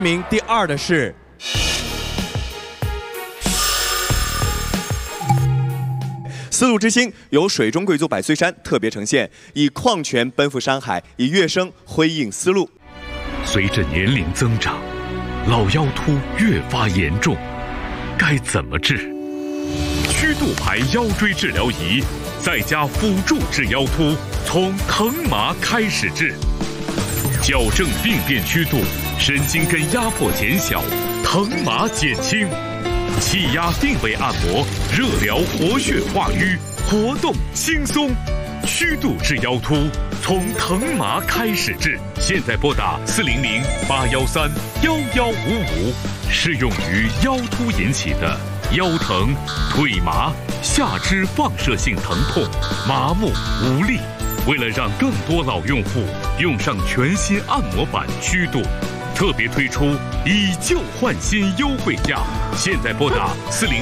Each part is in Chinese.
名第2的是丝路之星，由水中贵族百岁山特别呈现，以矿泉奔赴山海，以乐声辉映丝路。 随着年龄增长，老腰突越发严重，该怎么治？曲度牌腰椎治疗仪，在家辅助治腰突，从疼麻开始治，矫正病变曲度，神经根压迫减小，疼麻减轻。气压定位按摩，热疗活血化瘀，活动轻松。曲度治腰突，从疼麻开始治。现在拨打400-813-1155，适用于腰突引起的腰疼、腿麻、下肢放射性疼痛、麻木无力。为了让更多老用户用上全新按摩板曲度，特别推出以旧换新优惠价，现在拨打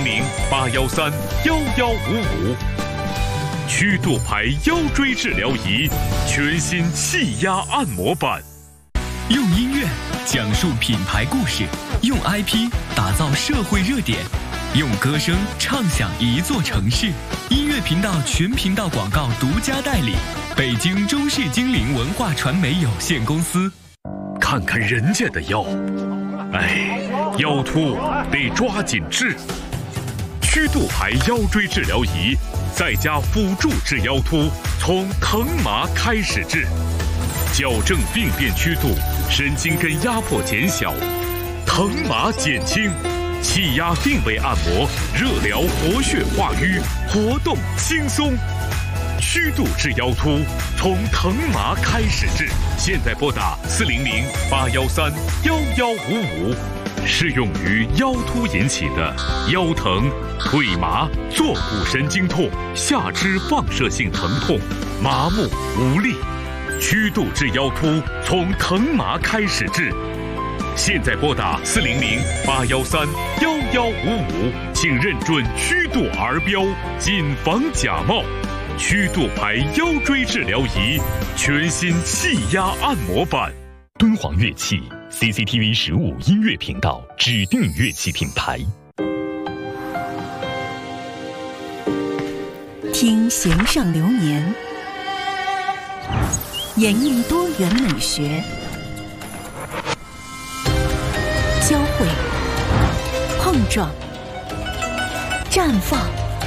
400-813-1155。曲度牌腰椎治疗仪，全新气压按摩板。 用音乐讲述品牌故事，用 IP 打造社会热点，用歌声唱响一座城市。音乐频道全频道广告独家代理，北京中视精灵文化传媒有限公司。 看看人家的腰，腰突得抓紧治。曲度牌腰椎治疗仪，在家辅助治腰突，从疼麻开始治，矫正病变曲度，神经根压迫减小，疼麻减轻。气压定位按摩，热疗活血化瘀，活动轻松。曲度治腰突，从疼麻开始治。现在拨打400-813-1155，适用于腰突引起的腰疼、腿麻、坐骨神经痛、下肢放射性疼痛、麻木无力。曲度治腰突，从疼麻开始治。现在拨打400-813-1155，请认准曲度儿标，谨防假冒。曲度牌腰椎治疗仪，全新气压按摩板。敦煌乐器 CCTV 15音乐频道指定乐器品牌。 听弦上流年，演绎多元美学，交汇、碰撞、绽放，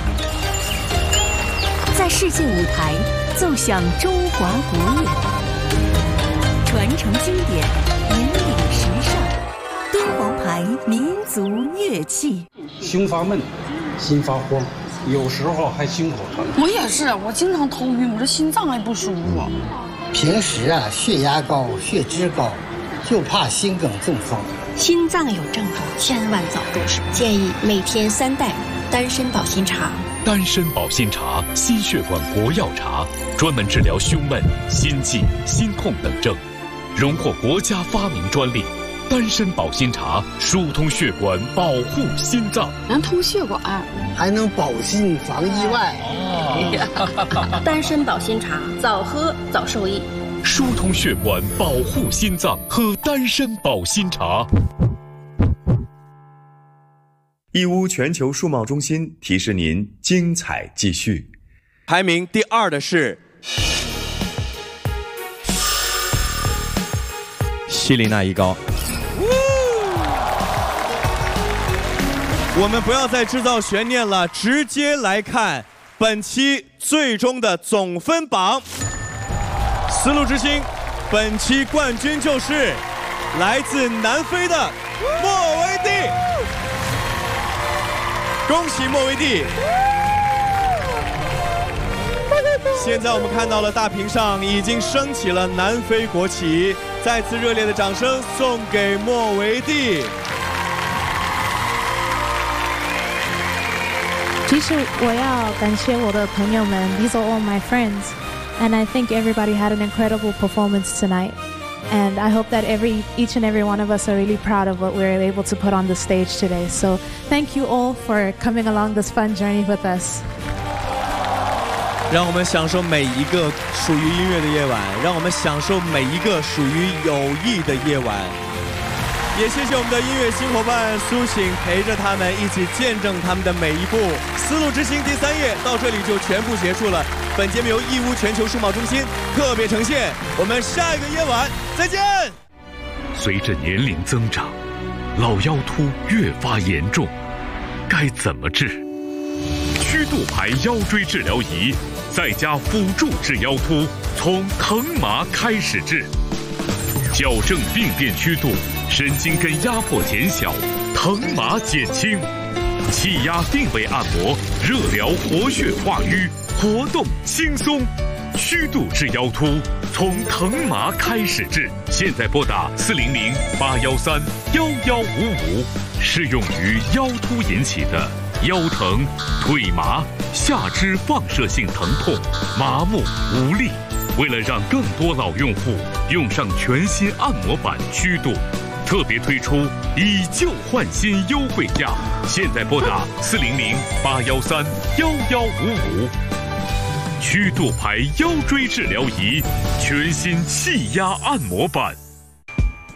在世界舞台奏响中华国乐，传承经典，引领时尚。敦煌牌民族乐器。 胸发闷，心发慌，有时候还心口疼。 我也是，我经常头晕，我这心脏还不舒服。 平时血压高、血脂高，就怕心梗中风。 心脏有症状，千万早入手。建议每天3袋丹参保心茶。 丹参保心茶，心血管国药茶，专门治疗胸闷、心悸、心痛等症，荣获国家发明专利。丹参保心茶疏通血管，保护心脏， 能通血管， 还能保心防意外。 丹参保心茶，早喝早受益。 疏通血管，保护心脏，喝丹参保心茶。 义乌全球数贸中心提示您精彩继续。排名第2的是希里娜一高。我们不要再制造悬念了，直接来看本期最终的总分榜。丝路之星，本期冠军就是来自南非的莫维蒂。恭喜莫维蒂！现在我们看到了大屏上已经升起了南非国旗，再次热烈的掌声送给莫维蒂。 其实我要感谢我的朋友们 ，These are all my friends, and I think everybody had an incredible performance tonight. And I hope that each and every one of us are really proud of what we were able to put on the stage today. So thank you all for coming along this fun journey with us. 让我们享受每一个属于音乐的夜晚，让我们享受每一个属于友谊的夜晚。 也谢谢我们的音乐新伙伴苏醒，陪着他们一起见证他们的每一步。丝路之星第3页到这里就全部结束了。本节目由义乌全球数码中心特别呈现，我们下一个夜晚再见。 随着年龄增长，老腰突越发严重，该怎么治？曲度牌腰椎治疗仪在家辅助治腰突，从疼麻开始治，矫正病变曲度，神经根压迫减小，疼麻减轻，气压定位按摩，热疗活血化瘀，活动轻松。曲度治腰突，从疼麻开始治。现在拨打400-813-1155，适用于腰突引起的腰疼、腿麻、下肢放射性疼痛、麻木无力。为了让更多老用户用上全新按摩板曲度，特别推出以旧换新优惠价。现在拨打400-813-1155。曲度牌腰椎治疗仪，全新气压按摩板。